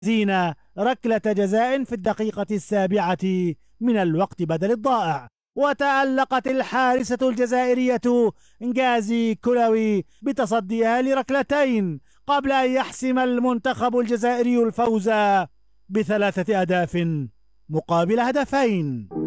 زين ركلة جزاء في الدقيقة 7 من الوقت بدل الضائع. وتألقت الحارسة الجزائرية نغازي كولوي بتصديها لركلتين قبل أن يحسم المنتخب الجزائري الفوز ب3 أهداف مقابل هدفين.